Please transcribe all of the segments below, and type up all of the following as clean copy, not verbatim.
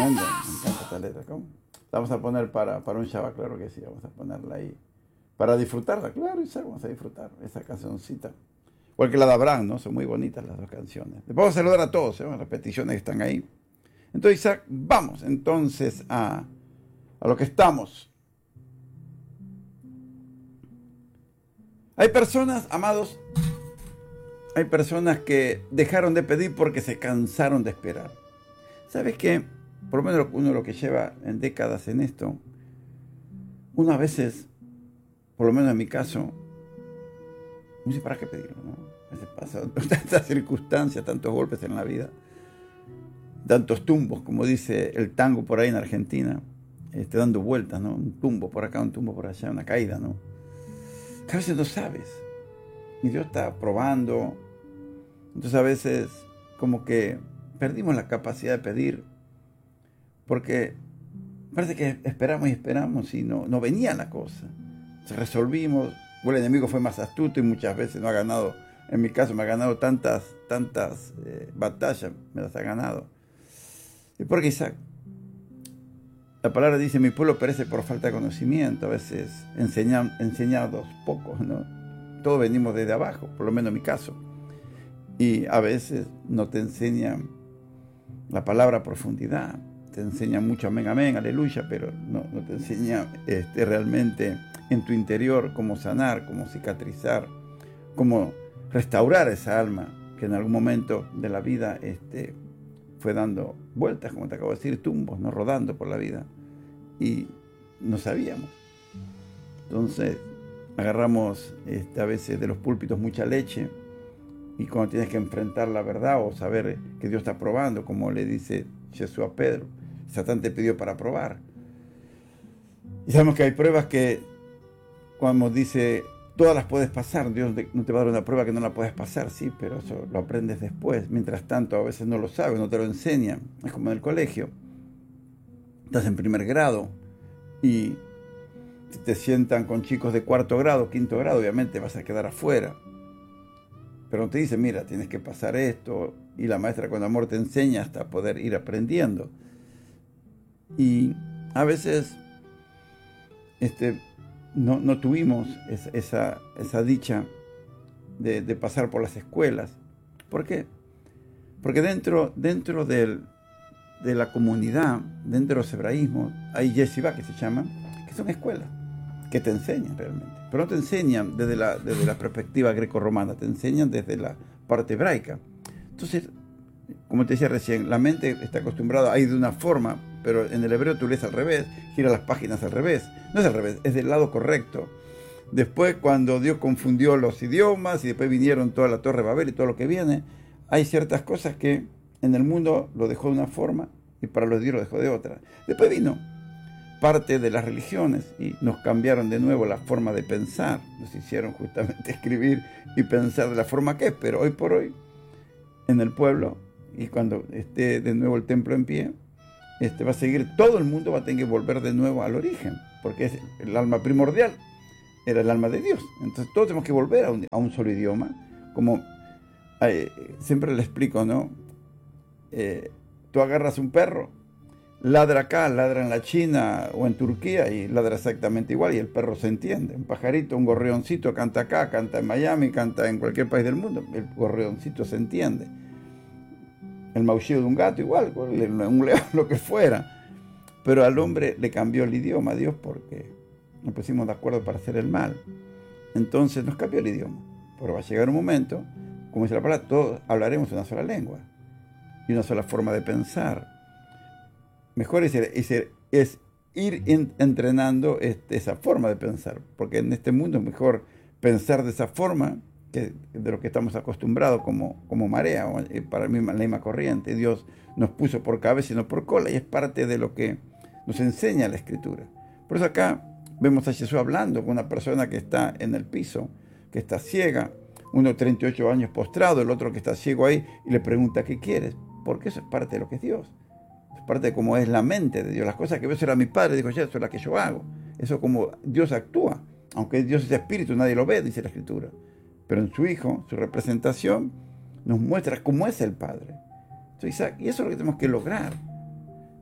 tremendo, me encanta esta letra. ¿Cómo? La vamos a poner para un Shabbat, claro que sí, vamos a ponerla ahí. Para disfrutarla, claro, Isaac, vamos a disfrutar esa cancioncita. Igual que la de Abraham, ¿no? Son muy bonitas las dos canciones. Después vamos a saludar a todos, las peticiones que están ahí. Entonces, Isaac, vamos entonces a lo que estamos. Hay personas, amados, hay personas que dejaron de pedir porque se cansaron de esperar. ¿Sabes qué? Por lo menos uno lo que lleva en décadas en esto, uno a veces, por lo menos en mi caso, no sé para qué pedirlo, ¿no? A veces pasa tantas circunstancias, tantos golpes en la vida, tantos tumbos, como dice el tango por ahí en Argentina, dando vueltas, ¿no? Un tumbo por acá, un tumbo por allá, una caída, ¿no? Que a veces no sabes. Y Dios está probando. Entonces a veces como que perdimos la capacidad de pedir porque parece que esperamos y esperamos y no venía la cosa. Entonces resolvimos, o el enemigo fue más astuto y muchas veces no ha ganado. En mi caso me ha ganado tantas batallas, me las ha ganado. ¿Y por qué, Isaac? La palabra dice, mi pueblo perece por falta de conocimiento, a veces enseñados pocos, ¿no? Todos venimos desde abajo, por lo menos en mi caso. Y a veces no te enseñan la palabra a profundidad, te enseñan mucho amén, amén, aleluya, pero no te enseña realmente en tu interior cómo sanar, cómo cicatrizar, cómo restaurar esa alma que en algún momento de la vida fue dando vueltas, como te acabo de decir, tumbos, ¿no? Rodando por la vida. Y no sabíamos. Entonces, agarramos a veces de los púlpitos mucha leche, y cuando tienes que enfrentar la verdad o saber que Dios está probando, como le dice Jesús a Pedro, Satán te pidió para probar. Y sabemos que hay pruebas que, cuando dice, todas las puedes pasar, Dios no te va a dar una prueba que no la puedes pasar, sí, pero eso lo aprendes después. Mientras tanto, a veces no lo sabes, no te lo enseñan. Es como en el colegio. Estás en primer grado y te sientan con chicos de cuarto grado, quinto grado, obviamente vas a quedar afuera. Pero te dice, mira, tienes que pasar esto, y la maestra con amor te enseña hasta poder ir aprendiendo. Y a veces no tuvimos esa dicha de pasar por las escuelas. ¿Por qué? Porque dentro de la comunidad, dentro de los hebraísmos, hay yeshivá que se llaman, que son escuelas que te enseñan realmente. Pero no te enseñan desde la perspectiva greco-romana, te enseñan desde la parte hebraica. Entonces, como te decía recién, la mente está acostumbrada a ir de una forma, pero en el hebreo tú lees al revés, gira las páginas al revés. No es al revés, es del lado correcto. Después, cuando Dios confundió los idiomas y después vinieron toda la Torre de Babel y todo lo que viene, hay ciertas cosas que en el mundo lo dejó de una forma y para los judíos lo dejó de otra. Después vino parte de las religiones y nos cambiaron de nuevo la forma de pensar, nos hicieron justamente escribir y pensar de la forma que es, pero hoy por hoy en el pueblo, y cuando esté de nuevo el templo en pie, va a seguir, todo el mundo va a tener que volver de nuevo al origen, porque es el alma primordial, era el alma de Dios. Entonces todos tenemos que volver a un solo idioma, como siempre le explico, ¿no? Tú agarras un perro, ladra acá, ladra en la China o en Turquía y ladra exactamente igual y el perro se entiende. Un pajarito, un gorrioncito canta acá, canta en Miami, canta en cualquier país del mundo, el gorrioncito se entiende. El maullido de un gato igual, un león, lo que fuera. Pero al hombre le cambió el idioma a Dios porque nos pusimos de acuerdo para hacer el mal. Entonces nos cambió el idioma. Pero va a llegar un momento, como dice la palabra, todos hablaremos una sola lengua y una sola forma de pensar. Mejor es ir entrenando esa forma de pensar, porque en este mundo es mejor pensar de esa forma que de lo que estamos acostumbrados como marea, o para mí la misma corriente. Dios nos puso por cabeza y no por cola, y es parte de lo que nos enseña la Escritura. Por eso acá vemos a Jesús hablando con una persona que está en el piso, que está ciega, uno de 38 años postrado, el otro que está ciego ahí, y le pregunta, ¿qué quieres? Porque eso es parte de lo que es Dios. Es parte de cómo es la mente de Dios. Las cosas que veo era mi Padre, dijo, ya, eso es lo que yo hago. Eso es como Dios actúa. Aunque Dios es espíritu, nadie lo ve, dice la Escritura. Pero en su Hijo, su representación, nos muestra cómo es el Padre. Entonces, Isaac, y eso es lo que tenemos que lograr.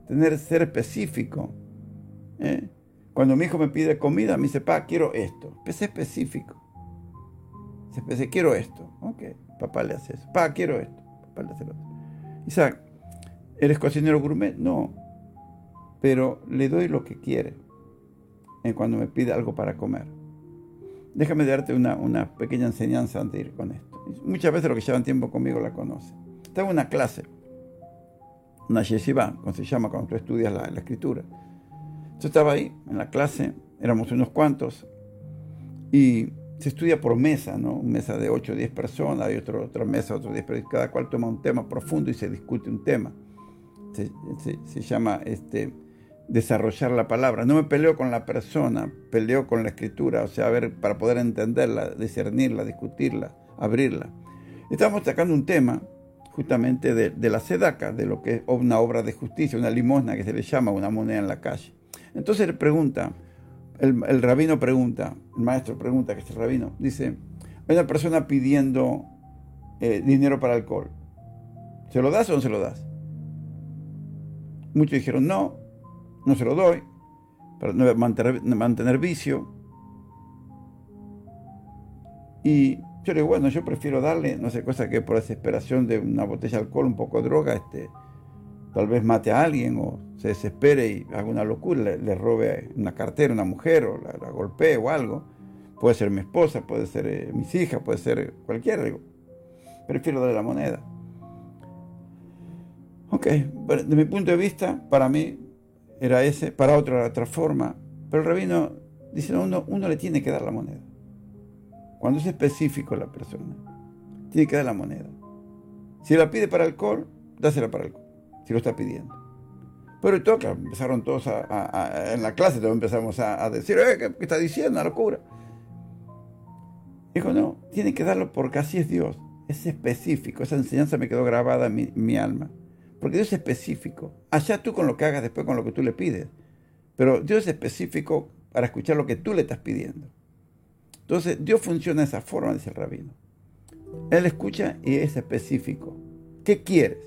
ser específico. Cuando mi hijo me pide comida, me dice, pa, quiero esto. Sé específico. Quiero esto. Ok, papá le hace eso. Pa, quiero esto. Papá le hace lo otro. Isaac, ¿eres cocinero gourmet? No, pero le doy lo que quiere cuando me pide algo para comer. Déjame darte una pequeña enseñanza antes de ir con esto. Muchas veces los que llevan tiempo conmigo la conocen. Estaba en una clase, una yeshiva, como se llama cuando tú estudias la escritura. Yo estaba ahí en la clase, éramos unos cuantos, y se estudia por mesa, ¿no? Una mesa de 8 o 10 personas, hay otra mesa, otros 10 personas, cada cual toma un tema profundo y se discute un tema. Se llama desarrollar la palabra. No me peleo con la persona, peleo con la escritura, o sea, a ver, para poder entenderla, discernirla, discutirla, abrirla. Estamos sacando un tema justamente de la sedaca, de lo que es una obra de justicia, una limosna que se le llama una moneda en la calle. Entonces él pregunta, el rabino pregunta, el maestro pregunta, que es el rabino, dice, hay una persona pidiendo dinero para alcohol. ¿Se lo das o no se lo das? Muchos dijeron, no se lo doy, para no mantener vicio. Y yo le digo, bueno, yo prefiero darle, no sé, cosa que por desesperación de una botella de alcohol, un poco de droga, tal vez mate a alguien o se desespere y haga una locura, le robe una cartera a una mujer o la golpee o algo. Puede ser mi esposa, puede ser mis hijas, puede ser cualquiera. Digo, prefiero darle la moneda. Ok, de mi punto de vista, para mí era ese, para otro era otra forma. Pero el rabino dice, no, uno le tiene que dar la moneda. Cuando es específico la persona, tiene que dar la moneda. Si la pide para alcohol, dásela para alcohol, si lo está pidiendo. Pero toca, empezaron todos en la clase, todos empezamos a decir, ¿qué está diciendo? Una locura. Dijo, no, tiene que darlo porque así es Dios. Es específico. Esa enseñanza me quedó grabada en mi alma. Porque Dios es específico. Allá tú con lo que hagas después con lo que tú le pides. Pero Dios es específico para escuchar lo que tú le estás pidiendo. Entonces, Dios funciona de esa forma, dice el rabino. Él escucha y es específico. ¿Qué quieres?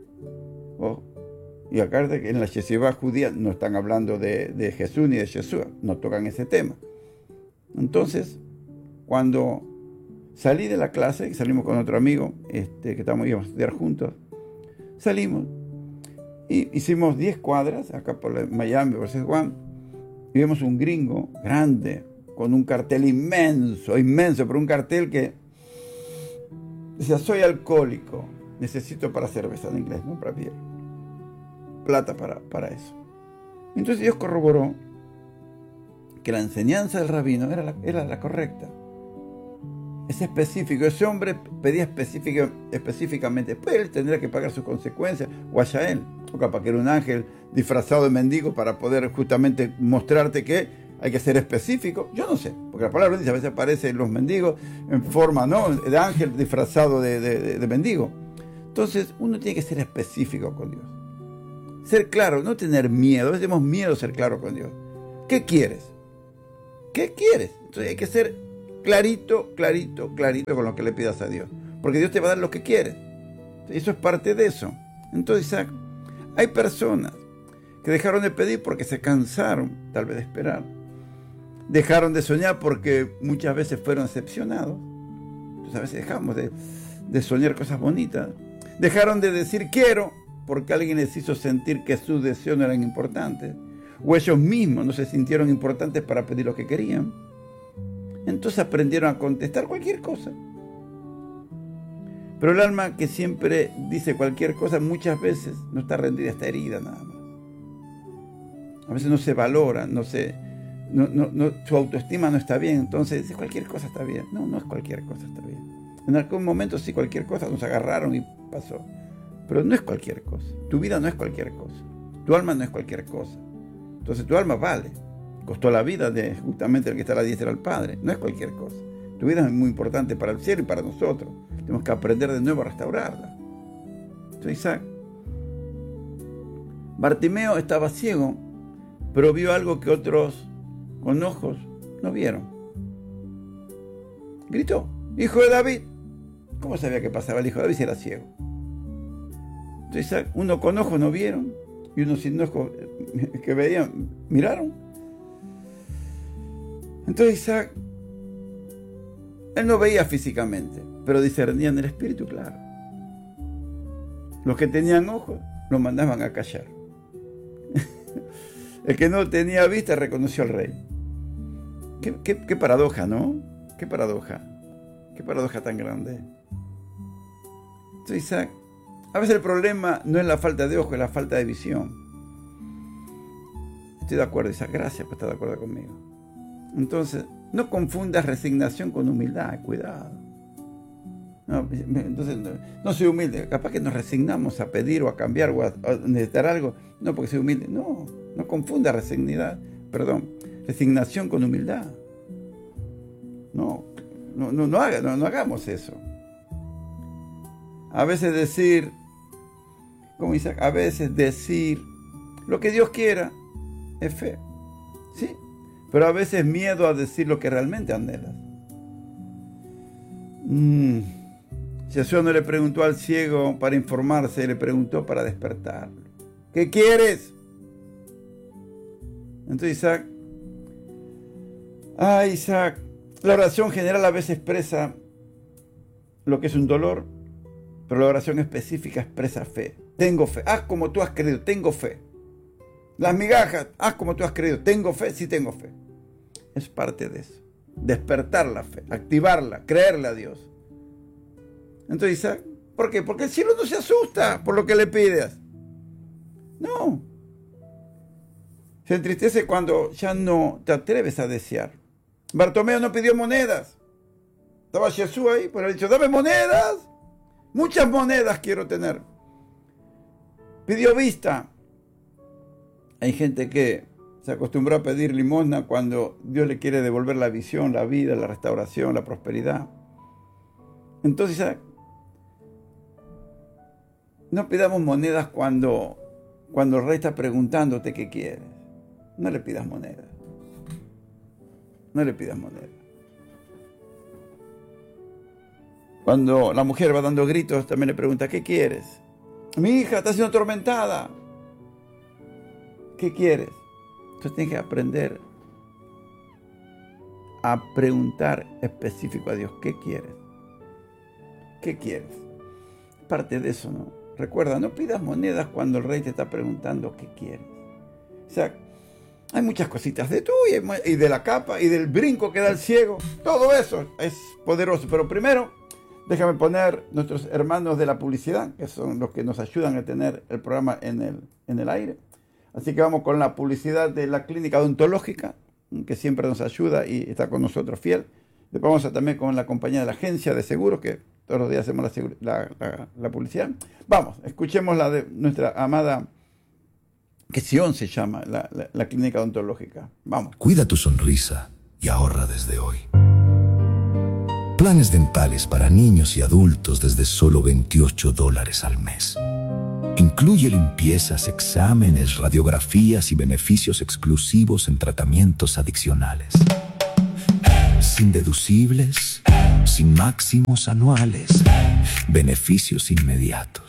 Y acá en la yeshiva judía no están hablando de Jesús ni de Yeshua. No tocan ese tema. Entonces, cuando salí de la clase, salimos con otro amigo, que íbamos a estudiar juntos, salimos y hicimos 10 cuadras, acá por Miami, por San Juan, y vimos un gringo grande, con un cartel inmenso, pero un cartel que decía, soy alcohólico, necesito para cerveza, en inglés, ¿no? Para beer. Plata para eso. Entonces Dios corroboró que la enseñanza del rabino era la correcta. Es específico. Ese hombre pedía específicamente. Después él tendría que pagar sus consecuencias, o allá él. O capaz que era un ángel disfrazado de mendigo para poder justamente mostrarte que hay que ser específico. Yo no sé, porque la palabra dice, a veces aparecen los mendigos en forma, ¿no?, de ángel disfrazado de mendigo. Entonces uno tiene que ser específico con Dios. Ser claro, no tener miedo. A veces tenemos miedo a ser claro con Dios. ¿Qué quieres? ¿Qué quieres? Entonces hay que ser clarito con lo que le pidas a Dios. Porque Dios te va a dar lo que quieres. Eso es parte de eso. Entonces, Isaac, hay personas que dejaron de pedir porque se cansaron, tal vez, de esperar. Dejaron de soñar porque muchas veces fueron decepcionados. Entonces a veces dejamos de soñar cosas bonitas. Dejaron de decir quiero porque alguien les hizo sentir que sus deseos no eran importantes. O ellos mismos no se sintieron importantes para pedir lo que querían. Entonces aprendieron a contestar cualquier cosa. Pero el alma que siempre dice cualquier cosa muchas veces no está rendida, está herida nada más. A veces no se valora, su autoestima no está bien, entonces dice cualquier cosa está bien. No es cualquier cosa está bien. En algún momento sí, cualquier cosa, nos agarraron y pasó. Pero no es cualquier cosa. Tu vida no es cualquier cosa. Tu alma no es cualquier cosa. Entonces tu alma vale. Costó la vida de justamente el que está a la diestra del Padre. No es cualquier cosa. Tu vida es muy importante para el cielo y para nosotros. Tenemos que aprender de nuevo a restaurarla. Entonces, Isaac, Bartimeo estaba ciego, pero vio algo que otros con ojos no vieron. Gritó, hijo de David. ¿Cómo sabía que pasaba el hijo de David si era ciego? Entonces, Isaac, uno con ojos no vieron, y unos sin ojos que veían, miraron. Entonces Isaac, él no veía físicamente, pero discernía en el espíritu, claro. Los que tenían ojos lo mandaban a callar. El que no tenía vista reconoció al rey. Qué paradoja, ¿no? Qué paradoja tan grande. Entonces Isaac, a veces el problema no es la falta de ojo, es la falta de visión. Estoy de acuerdo, Isaac, gracias por estar de acuerdo conmigo. Entonces, no confundas resignación con humildad, cuidado. No, entonces, no soy humilde, capaz que nos resignamos a pedir o a cambiar o a necesitar algo, no porque soy humilde, no confunda resignación con humildad. No hagamos eso. A veces decir, como Isaac, a veces decir lo que Dios quiera es fe, sí, pero a veces miedo a decir lo que realmente anhelas. Jesús no le preguntó al ciego para informarse, le preguntó para despertarlo. ¿Qué quieres? Entonces Isaac, la oración general a veces expresa lo que es un dolor, pero la oración específica expresa fe. Tengo fe, haz como tú has creído, tengo fe. Las migajas, haz como tú has creído, tengo fe, sí tengo fe. Es parte de eso. Despertar la fe, activarla, creerle a Dios. Entonces Isaac, ¿por qué? Porque el cielo no se asusta por lo que le pides. No. Se entristece cuando ya no te atreves a desear. Bartimeo no pidió monedas. Estaba Jesús ahí, pero ha dicho, dame monedas. Muchas monedas quiero tener. Pidió vista. Hay gente que se acostumbró a pedir limosna cuando Dios le quiere devolver la visión, la vida, la restauración, la prosperidad. Entonces, Isaac, no pidamos monedas cuando el rey está preguntándote qué quieres. No le pidas monedas. No le pidas monedas. Cuando la mujer va dando gritos, también le pregunta, ¿qué quieres? Mi hija está siendo atormentada. ¿Qué quieres? Entonces tienes que aprender a preguntar específico a Dios, ¿qué quieres? ¿Qué quieres? Parte de eso, ¿no? Recuerda, no pidas monedas cuando el rey te está preguntando qué quieres. O sea, hay muchas cositas de tú y de la capa y del brinco que da el ciego. Todo eso es poderoso. Pero primero, déjame poner nuestros hermanos de la publicidad, que son los que nos ayudan a tener el programa en el aire. Así que vamos con la publicidad de la clínica odontológica, que siempre nos ayuda y está con nosotros fiel. Después vamos también con la compañía de la agencia de seguros, que todos los días hacemos la publicidad. Vamos, escuchemos la de nuestra amada, que Sion se llama, la clínica odontológica. Vamos. Cuida tu sonrisa y ahorra desde hoy. Planes dentales para niños y adultos desde solo $28 al mes. Incluye limpiezas, exámenes, radiografías y beneficios exclusivos en tratamientos adicionales. Sin deducibles, sin máximos anuales, beneficios inmediatos.